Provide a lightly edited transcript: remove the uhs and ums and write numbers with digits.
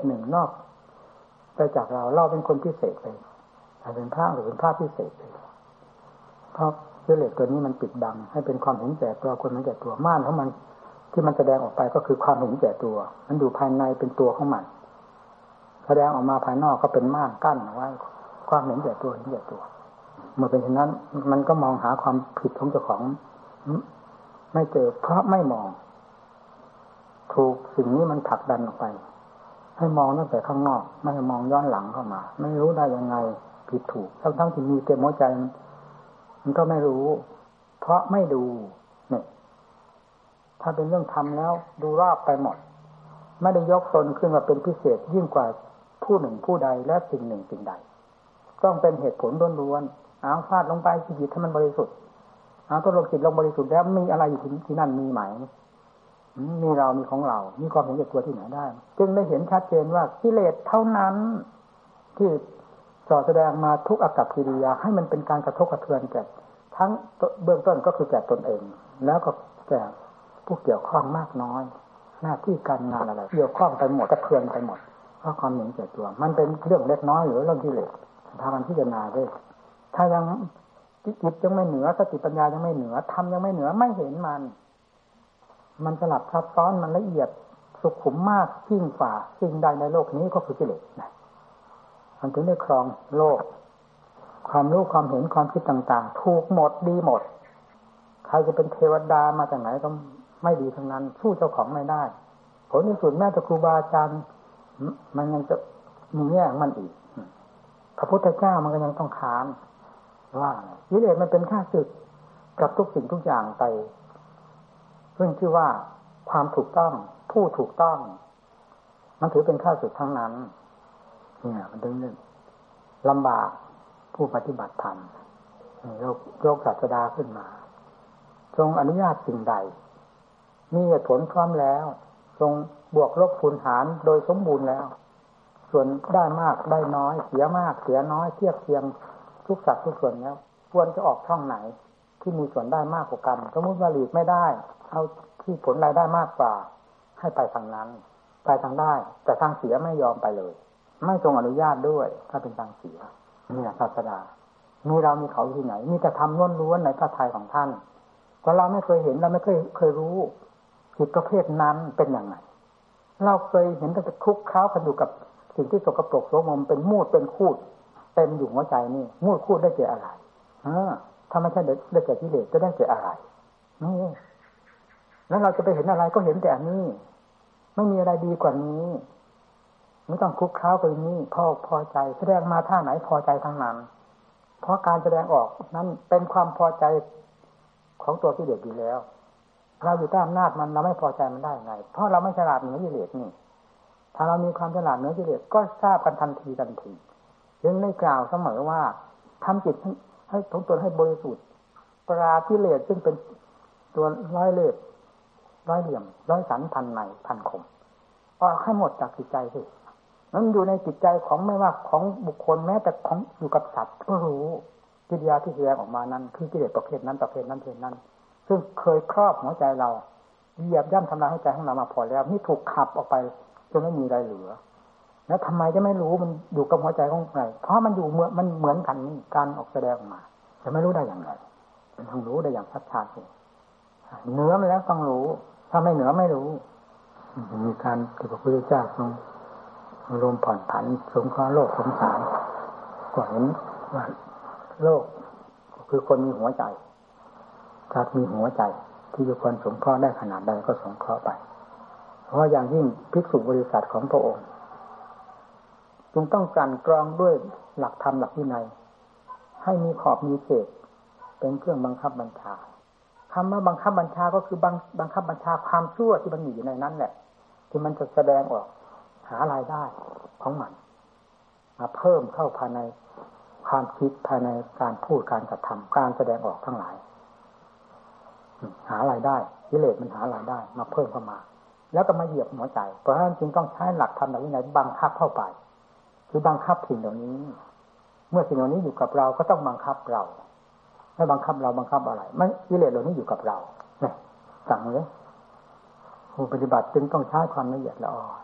หนึ่งนอกไปจากเราเป็นคนพิเศษไปเป็นพระหรือเป็นพระพิเศษไปเพราะกิเลสตัวนี้มันปิดบังให้เป็นความเห็นแก่ตัวคนเห็นแก่ตัวม่านของมันที่มันแสดงออกไปก็คือความเห็นแก่ตัวมันอยู่ภายในเป็นตัวของมันแสดงออกมาภายนอกก็เป็นม่านกั้นไว้ความเห็นแก่ตัวเห็นแก่ตัวเมื่อเป็นเช่นนั้นมันก็มองหาความผิดของเจ้าของไม่เจอเพราะไม่มองถูกสิ่งนี้มันผลักดันออกไปให้มองตั้งแต่ข้างนอกไม่ให้มองย้อนหลังเข้ามาไม่รู้ได้ยังไงผิดถูกทั้งที่มีเต็มหัวใจมันก็ไม่รู้เพราะไม่ดูเนี่ยถ้าเป็นเรื่องทำแล้วดูรอบไปหมดไม่ได้ยกตนขึ้นมาเป็นพิเศษยิ่งกว่าผู้หนึ่งผู้ใดและสิ่งหนึ่งสิ่งใดต้องเป็นเหตุผลล้วนๆเอาฟาดลงไปจิตให้มันบริสุทธิ์เอาตัวลงจิตลงบริสุทธิ์แล้วมีอะไรอยู่ที่นั่นมีไหมมีเรามีของเรามีความเห็นแก่ตัวที่ไหนได้จึงได้เห็นชัดเจนว่ากิเลสเท่านั้นที่ส่อแสดงมาทุกอากัปกิริยาให้มันเป็นการกระทบกระเทือนแก่ทั้งเบื้องต้นก็คือแก่ตนเองแล้วก็แก่ผู้เกี่ยวข้องมากน้อยหน้าที่การงานอะไรเกี่ยวข้องไปหมดกระเทือนไปหมดเพราะความเห็นแก่ตัวมันเป็นเรื่องเล็กน้อยหรือเรื่องกิเลสพามันพิจารณาด้วยถ้ายังจิตยังไม่เหนือสติปัญญายังไม่เหนือธรรมยังไม่เหนือไม่เห็นมันสลับซับซ้อนมันละเอียดสุขุมมากยิ่งฝ่าสิ่งใดในโลกนี้ก็คือกิเลสนะมันถึงได้ครองโลกความรู้ความเห็นความคิดต่างๆถูกหมดดีหมดใครจะเป็นเทวดามาจากไหนก็ไม่ดีทั้งนั้นสู้เจ้าของไม่ได้ผลที่สุดแม้แต่ครูบาอาจารย์มันยังจะมีแง่ของมันอีกพระพุทธเจ้ามันก็ยังต้องค้านว่ากิเลสมันเป็นข้าศึกกับทุกสิ่งทุกอย่างไปเรื่องชื่อว่าความถูกต้องผู้ถูกต้องมันถือเป็นข้าศึกทั้งนั้นเนี่ยมันดึงลำบากผู้ปฏิบัติธรรมโยกศาสดาขึ้นมาทรงอนุญาตสิ่งใดมีเหตุผลพร้อมแล้วทรงบวกลบคูณหารโดยสมบูรณ์แล้วส่วนได้มากได้น้อยเสียมากเสียน้อยเทียบเทียงทุกสัดทุกส่วนแล้วควรจะออกช่องไหนที่มีส่วนได้มากกว่ากันสมมติว่าหลีกไม่ได้เอาที่ผลรายได้มากกว่าให้ไปทางนั้นไปทางได้แต่ทางเสียไม่ยอมไปเลยไม่ทรงอนุญาตด้วยถ้าเป็นทางเสียเนี่ยศาสดามีเรามีเขาที่ไหนมีแต่ทำล้วนๆในพระทัยของท่านเพราะเราไม่เคยเห็นเราไม่เคยรู้จิตประเภทนั้นเป็นอย่างไรเราเคยเห็นแต่คลุกเคล้ากันอยู่กับสิ่งที่สกปรกโสมมเป็นมูดเป็นคูดเต็มอยู่หัวใจนี่มูดคูดได้แก่อะไรถ้าไม่ใช่ได้แก่กิเลสจะได้แก่อะไรนี่แล้วเราจะไปเห็นอะไรก็เห็นแต่อันนี้ไม่มีอะไรดีกว่านี้ไม่ต้องคลุกเคล้าไปนี้พอใจแสดงมาท่าไหนพอใจทั้งนั้นเพราะการแสดงออกนั้นเป็นความพอใจของตัวกิเลสอยู่แล้วเราอยู่ใต้อำนาจมันเราไม่พอใจมันได้ไงเพราะเราไม่ฉลาดเหนือกิเลสนี่ถ้าเรามีความฉลาดเหนือกิเลสก็ทราบกันทันทีจึงได้กล่าวเสมอว่าทำจิตให้ทงตนให้บริสุทธิ์ปรากิเลสซึ่งเป็นตัวร้อยเล่ห์ร้อยเหลี่ยมร้อยสันพันในพันคมออกให้หมดจากจิตใจสินั้นอยู่ในจิตใจของไม่ว่าของบุคคลแม้แต่ของอยู่กับสัตว์ก็รู้กิริยาที่แสดงออกมานั้นคือกิเลสประเภทนั้นซึ่งเคยครอบหัวใจเราเหยียบย่ำทำลายให้ใจของเรามาพอแล้วนี่ถูกขับออกไปจนไม่มีอะไรเหลือแล้วทำไมจะไม่รู้มันอยู่กับหัวใจของใครเพราะมันอยู่มันเหมือนกันนี่การออกแสดงออกมาจะไม่รู้ได้อย่างไรมันต้องรู้ได้อย่างชัดๆเหนือมันแล้วต้องรู้ถ้าไม่เหนือไม่รู้มีการที่พระพุทธเจ้าทรงอารมณ์ผ่อนผันสงเคราะห์โลกสงสารก็เห็นว่าโลกคือคนมีหัวใจถ้ามีหัวใจที่จะควรสงเคราะห์ได้ขนาดใดก็สงเคราะห์ไปเพราะอย่างยิ่งภิกษุบริษัทของพระองค์จึงต้องกลั่นกรองด้วยหลักธรรมหลักวินัยให้มีขอบมีเขตเป็นเครื่องบังคับบัญชาคำว่าบังคับบัญชาก็คือบังคับบัญชาความชั่วที่มันมีอยู่ในนั้นแหละที่มันจะแสดงออกหารายได้ของมันมาเพิ่มเข้าภายในความคิดภายในการพูดการกระทำการแสดงออกทั้งหลายหารายได้กิเลสมันหารายได้มาเพิ่มเข้ามาแล้วก็มาเหยียบหัวใจเพราะฉะนั้นจึงต้องใช้หลักธรรมหลักวินัยบังคับเข้าไปคือบังคับสิ่งเหล่านี้เมื่อสิ่งเหล่านี้อยู่กับเราก็ต้องบังคับเราไม่บังคับเราบังคับอะไรไม่กิเลสเหล่านี้อยู่กับเราเนี่ยสั่งเลยผู้ปฏิบัติจึงต้องใช้ความละเอียดละออ